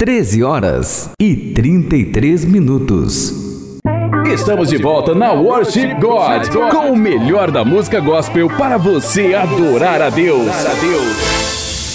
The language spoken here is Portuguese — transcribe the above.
13h33. Estamos de volta na Worship God, com o melhor da música gospel para você adorar a Deus.